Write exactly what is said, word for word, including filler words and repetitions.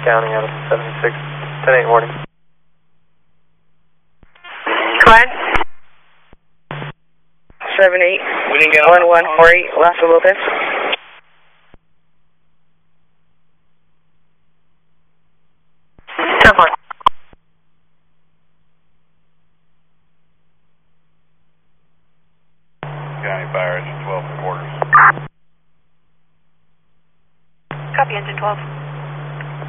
County out of seventy-six, ten eight warning. Go ahead. seven eight, one one four eight, Los Lopez. ten four. County Fire, engine twelve for quarters. Copy, engine twelve.